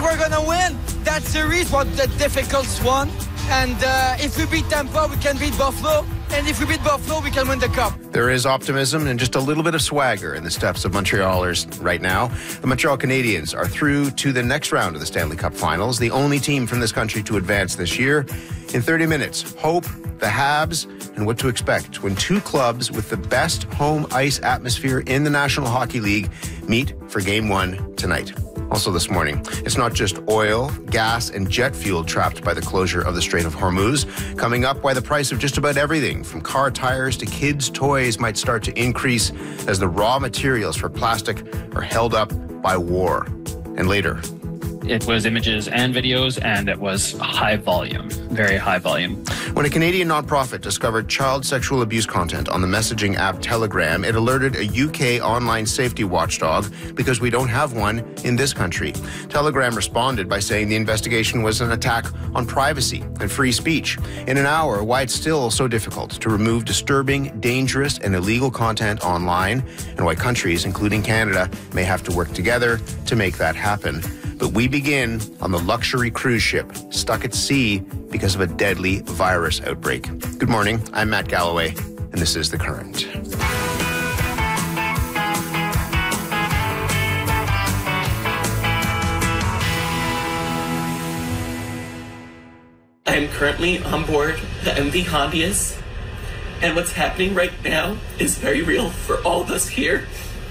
we're going to win. That series was the difficult one. And if we beat Tampa, we can beat Buffalo. And if we beat Buffalo, we can win the Cup. There is optimism and just a little bit of swagger in the steps of Montrealers right now. The Montreal Canadiens are through to the next round of the Stanley Cup Finals, the only team from this country to advance this year. In 30 minutes, hope, the Habs, and what to expect when two clubs with the best home ice atmosphere in the National Hockey League meet for Game 1 tonight. Also this morning, it's not just oil, gas, and jet fuel trapped by the closure of the Strait of Hormuz. Coming up, why the price of just about everything, from car tires to kids' toys, might start to increase as the raw materials for plastic are held up by war. And later, it was images and videos, and it was high volume, very high volume. When a Canadian nonprofit discovered child sexual abuse content on the messaging app Telegram, it alerted a UK online safety watchdog because we don't have one in this country. Telegram responded by saying the investigation was an attack on privacy and free speech. In an hour, why it's still so difficult to remove disturbing, dangerous, and illegal content online, and why countries, including Canada, may have to work together to make that happen. But we begin on the luxury cruise ship stuck at sea because of a deadly virus outbreak. Good morning, I'm Matt Galloway, and this is The Current. I am currently on board the MV Hondius, and what's happening right now is very real for all of us here.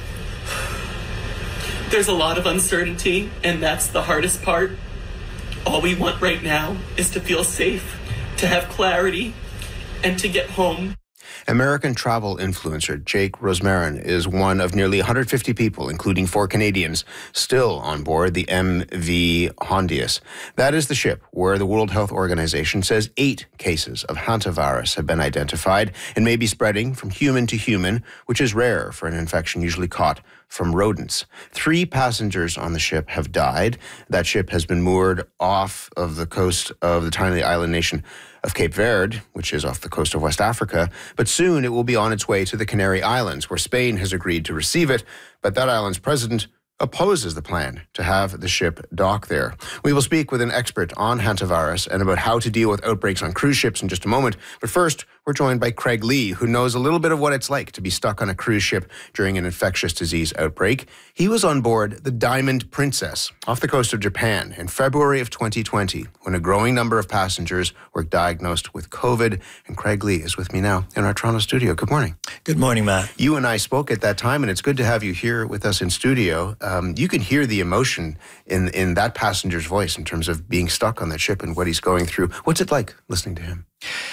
There's a lot of uncertainty, and that's the hardest part. All we want right now is to feel safe, to have clarity, and to get home. American travel influencer Jake Rosmarin is one of nearly 150 people, including 4 Canadians, still on board the MV Hondius. That is the ship where the World Health Organization says 8 cases of hantavirus have been identified and may be spreading from human to human, which is rare for an infection usually caught from rodents. 3 passengers on the ship have died. That ship has been moored off of the coast of the tiny island nation of Cape Verde, which is off the coast of West Africa, but soon it will be on its way to the Canary Islands, where Spain has agreed to receive it, but that island's president opposes the plan to have the ship dock there. We will speak with an expert on hantavirus and about how to deal with outbreaks on cruise ships in just a moment. But first, we're joined by Craig Lee, who knows a little bit of what it's like to be stuck on a cruise ship during an infectious disease outbreak. He was on board the Diamond Princess off the coast of Japan in February of 2020, when a growing number of passengers were diagnosed with COVID. And Craig Lee is with me now in our Toronto studio. Good morning. Good morning, Matt. You and I spoke at that time, and it's good to have you here with us in studio. You can hear the emotion in that passenger's voice in terms of being stuck on that ship and what he's going through. What's it like listening to him?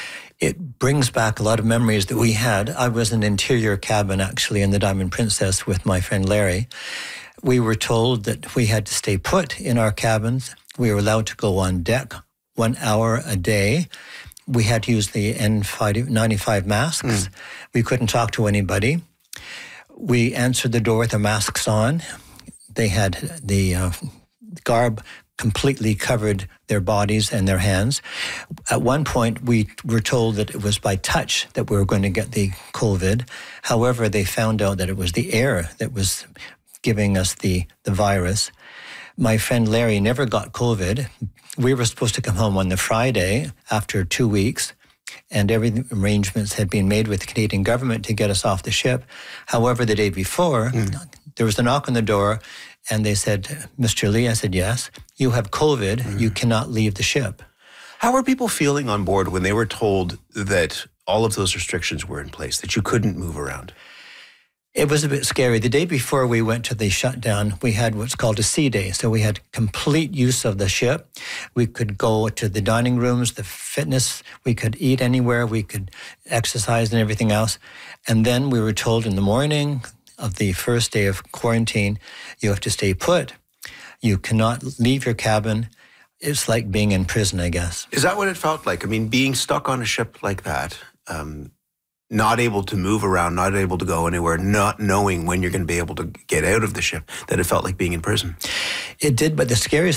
It brings back a lot of memories that we had. I was in an interior cabin, actually, in the Diamond Princess with my friend Larry. We were told that we had to stay put in our cabins. We were allowed to go on deck 1 hour a day. We had to use the N95 masks. We couldn't talk to anybody. We answered the door with the masks on. They had the garb completely covered their bodies and their hands. At one point, we were told that it was by touch that we were going to get the COVID. However, they found out that it was the air that was giving us the virus. My friend Larry never got COVID. We were supposed to come home on the Friday after 2 weeks, and every arrangements had been made with the Canadian government to get us off the ship. However, the day before, there was a knock on the door, and they said, Mr. Lee, I said, yes, you have COVID. You cannot leave the ship. How were people feeling on board when they were told that all of those restrictions were in place, that you couldn't move around? It was a bit scary. The day before we went to the shutdown, we had what's called a sea day. So we had complete use of the ship. We could go to the dining rooms, the fitness. We could eat anywhere. We could exercise and everything else. And then we were told in the morning of the first day of quarantine, you have to stay put. You cannot leave your cabin. It's like being in prison, I guess. Is that what it felt like? I mean, being stuck on a ship like that, not able to move around, not able to go anywhere, not knowing when you're going to be able to get out of the ship, that it felt like being in prison. It did, but the scariest